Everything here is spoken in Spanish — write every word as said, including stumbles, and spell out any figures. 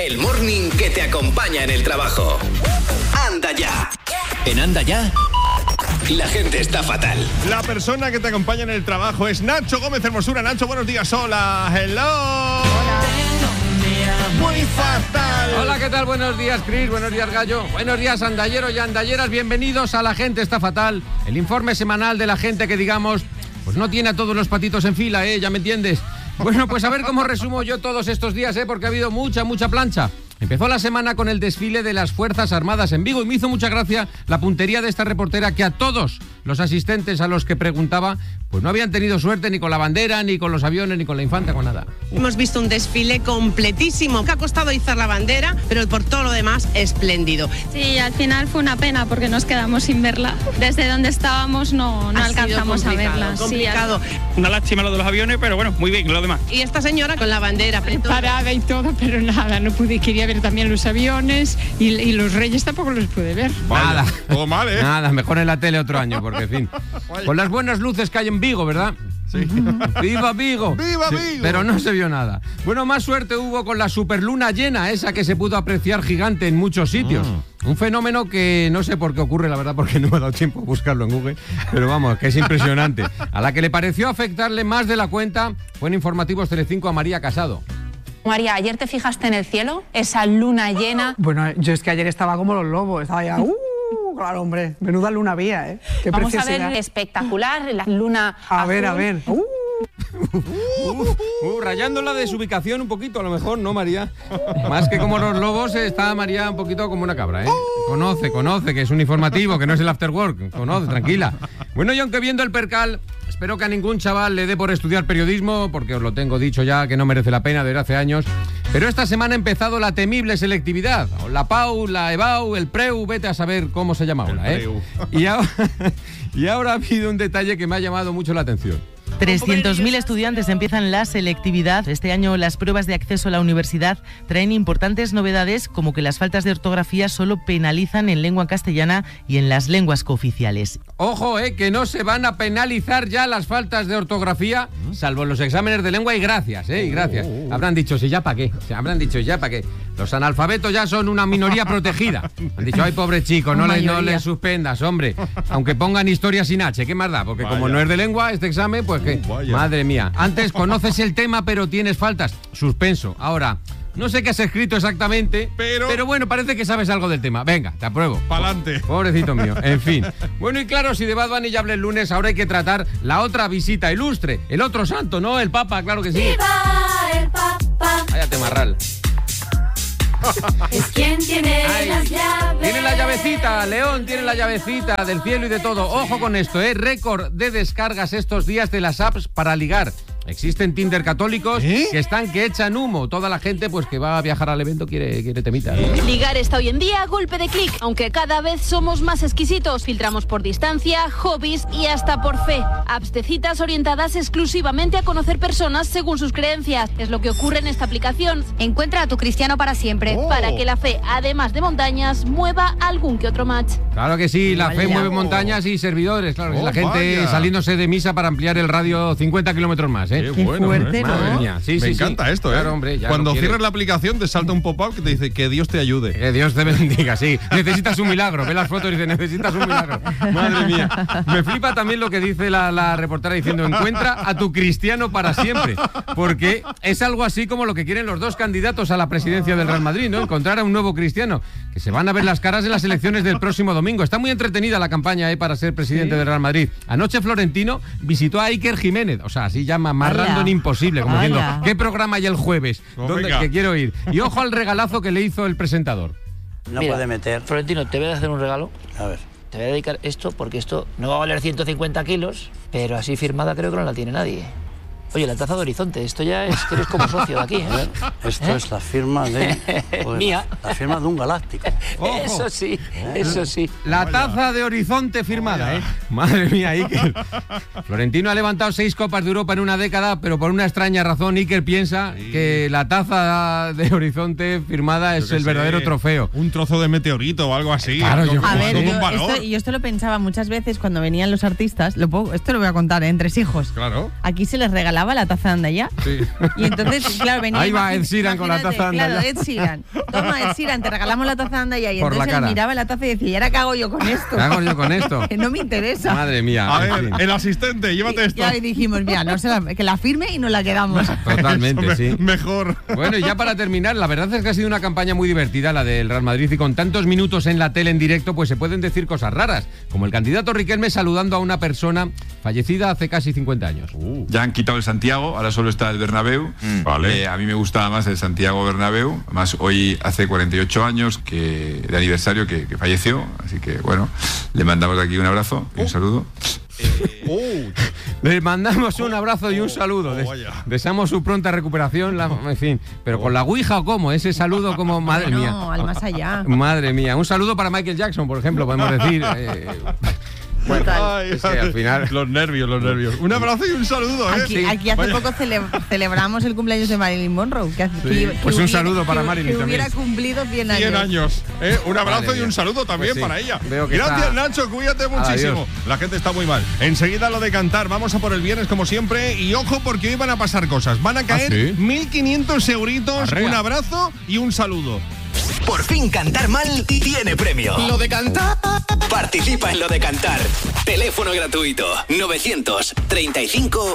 el morning que te acompaña en el trabajo. Anda ya. En Anda ya, la gente está fatal. La persona que te acompaña en el trabajo es Nacho Gómez Hermosura. Nacho, buenos días. Hola, hello. Hola. Muy fatal. Hola, ¿qué tal? Buenos días, Chris. Buenos días, Gallo. Buenos días, andalleros y andalleras. Bienvenidos a La Gente Está Fatal, el informe semanal de la gente que, digamos, pues no tiene a todos los patitos en fila, ¿eh? ¿Ya me entiendes? Bueno, pues a ver cómo resumo yo todos estos días, ¿eh? Porque ha habido mucha, mucha plancha. Empezó la semana con el desfile de las Fuerzas Armadas en Vigo y me hizo mucha gracia la puntería de esta reportera, que a todos los asistentes a los que preguntaba, pues no habían tenido suerte ni con la bandera, ni con los aviones, ni con la infanta, con nada. Hemos visto un desfile completísimo, que ha costado izar la bandera, pero por todo lo demás, espléndido. Sí, al final fue una pena porque nos quedamos sin verla. Desde donde estábamos no, no alcanzamos a verla. Complicado. Sí, una lástima lo de los aviones, pero bueno, muy bien, lo demás. Y esta señora con la bandera preparada y todo, pero nada, no pude, quería ver también los aviones y, y los reyes tampoco los pude ver. Vaya, nada, todo mal, ¿eh? Nada, mejor en la tele otro año, porque en fin. Con las buenas luces que hay en Vigo, ¿verdad? Sí. ¡Viva Vigo! ¡Viva Sí, Vigo! pero no se vio nada. Bueno, más suerte hubo con la superluna llena, esa que se pudo apreciar gigante en muchos sitios. Mm. Un fenómeno que no sé por qué ocurre, la verdad, porque no me ha dado tiempo a buscarlo en Google, pero vamos, que es impresionante. A la que le pareció afectarle más de la cuenta fue en Informativos Telecinco a María Casado. María, ¿ayer te fijaste en el cielo? Esa luna llena. Bueno, yo es que ayer estaba como los lobos, estaba ya... Uh, claro, hombre, menuda luna había, ¿eh? Qué Vamos preciosidad. a ver, espectacular, la luna A azul. ver, a ver. Uh. Uh, uh, rayando la desubicación un poquito, a lo mejor, ¿no, María? Más que como los lobos, está María un poquito como una cabra, ¿eh? Conoce, conoce, que es un informativo, que no es el after work. Conoce, tranquila. Bueno, y aunque viendo el percal, espero que a ningún chaval le dé por estudiar periodismo, porque os lo tengo dicho ya, que no merece la pena desde hace años. Pero esta semana ha empezado la temible selectividad. La PAU, la EBAU, el PREU, vete a saber cómo se llama ahora, ¿eh? Y ahora, y ahora ha habido un detalle que me ha llamado mucho la atención. trescientos mil estudiantes empiezan la selectividad. Este año las pruebas de acceso a la universidad traen importantes novedades, como que las faltas de ortografía solo penalizan en lengua castellana y en las lenguas cooficiales. Ojo, eh, que no se van a penalizar ya las faltas de ortografía, salvo los exámenes de lengua, y gracias, eh, y gracias. Habrán dicho, si ya para qué, se habrán dicho, ya para qué. Los analfabetos ya son una minoría protegida. Han dicho, ay, pobre chico, no le, no le suspendas, hombre. Aunque pongan historia sin H, ¿qué más da? Porque vaya, como no es de lengua este examen, pues que... Uh, madre mía. Antes conoces el tema, pero tienes faltas. Suspenso. Ahora, no sé qué has escrito exactamente, pero, pero bueno, parece que sabes algo del tema. Venga, te apruebo. Pa'lante. Pobrecito mío. En fin. Bueno, y claro, si de Bad Bunny ya hablé el lunes, ahora hay que tratar la otra visita ilustre. El otro santo, ¿no? El Papa, claro que sí. ¡Viva el Papa! Cállate, marral. Es quien tiene Ay, las llaves. Tiene la llavecita, León tiene la llavecita del cielo y de todo. Ojo con esto, ¿eh? Récord de descargas estos días de las apps para ligar. Existen Tinder católicos ¿Eh? que están que echan humo. Toda la gente pues que va a viajar al evento quiere, quiere temita. Ligar está hoy en día a golpe de clic, aunque cada vez somos más exquisitos. Filtramos por distancia, hobbies y hasta por fe. Apps de citas orientadas exclusivamente a conocer personas según sus creencias. Es lo que ocurre en esta aplicación. Encuentra a tu cristiano para siempre. Oh. Para que la fe, además de montañas, mueva algún que otro match. Claro que sí, la fe mueve montañas y servidores. Claro que oh, sí, la gente vaya. saliéndose de misa para ampliar el radio cincuenta kilómetros más, ¿eh? Qué, Qué bueno, fuerte, ¿eh? ¿no? Madre mía. Sí, Me sí, encanta sí. esto, ¿eh? Claro, hombre, ya Cuando no cierras la aplicación te salta un pop-up que te dice que Dios te ayude. Que Dios te bendiga, sí. Necesitas un milagro. Ve las fotos y dice, necesitas un milagro. Madre mía. Me flipa también lo que dice la, la reportera diciendo, encuentra a tu cristiano para siempre. Porque es algo así como lo que quieren los dos candidatos a la presidencia del Real Madrid, ¿no? Encontrar a un nuevo cristiano. Que se van a ver las caras en las elecciones del próximo domingo. Está muy entretenida la campaña ¿eh? para ser presidente ¿Sí? del Real Madrid. Anoche Florentino visitó a Iker Jiménez. O sea, así llama más random imposible. Como diciendo, ¿qué programa hay el jueves? Oh, ¿Dónde, que quiero ir? Y ojo al regalazo que le hizo el presentador. No Mira, puede meter. Florentino, te voy a hacer un regalo. A ver. Te voy a dedicar esto porque esto no va a valer ciento cincuenta kilos, pero así firmada creo que no la tiene nadie. Oye, la taza de Horizonte, esto ya es que eres como socio de aquí, ¿eh? A ver, esto ¿Eh? es la firma de... Pues, Mía. La firma de un galáctico. Ojo. Eso sí, ¿Eh? eso sí. La taza de Horizonte firmada, ¿eh? Madre mía, Iker. Florentino ha levantado seis Copas de Europa en una década, pero por una extraña razón Iker piensa sí. que la taza de Horizonte firmada es el sé, verdadero trofeo. Un trozo de meteorito o algo así. Claro, yo, a ver, yo esto, yo esto lo pensaba muchas veces cuando venían los artistas. Lo puedo, esto lo voy a contar, ¿eh? Entre hijos. Claro. Aquí se les regalaba miraba la taza de Andaya. Sí. Y entonces, claro, venía... Ahí va Ed Sheeran con la taza de Claro, Andaya. Ed Sheeran. Toma, Ed Sheeran, te regalamos la taza de Andaya. Y Por la entonces él cara. miraba la taza y decía, ¿y ahora qué hago yo con esto? ¿Qué hago yo con esto? Que no me interesa. Madre mía. A en ver, fin. el asistente, llévate esto. Ya dijimos, mira, no se la- que la firme y nos la quedamos. Totalmente, Eso, sí. me- Mejor. Bueno, y ya para terminar, la verdad es que ha sido una campaña muy divertida la del Real Madrid y con tantos minutos en la tele en directo, pues se pueden decir cosas raras, como el candidato Riquelme saludando a una persona fallecida hace casi cincuenta años. Uh. Ya han quitado el Santiago, ahora solo está el Bernabéu. Vale. Eh, a mí me gustaba más el Santiago Bernabéu. Además, hoy hace cuarenta y ocho años que, de aniversario que, que falleció. Así que, bueno, le mandamos aquí un abrazo y un saludo. Uh. Le mandamos un abrazo y un saludo. Oh, Des- vaya. deseamos su pronta recuperación, la- en fin. Pero con la ouija o cómo, ese saludo como, madre mía. No, al más allá. Madre mía. Un saludo para Michael Jackson, por ejemplo, podemos decir. eh, bueno, Ay, es que al final... Los nervios, los nervios. Un abrazo y un saludo, ¿eh? Aquí, aquí hace Vaya. poco cele- celebramos el cumpleaños de Marilyn Monroe. Que, hace- Sí. que- que Pues un hubiera- saludo para que- Marilyn que también. hubiera cumplido cien años. cien años. ¿eh? Un abrazo Madre y un mía. saludo también Pues sí, para ella. veo que Gracias, está- Nacho. Cuídate muchísimo. Adiós. La gente está muy mal. Enseguida lo de cantar. Vamos a por el viernes, como siempre. Y ojo, porque hoy van a pasar cosas. Van a caer ¿sí? mil quinientos euritos. Arrea. Un abrazo y un saludo. Por fin cantar mal tiene premio. Lo de cantar. Participa en lo de cantar. Teléfono gratuito novecientos treinta y cinco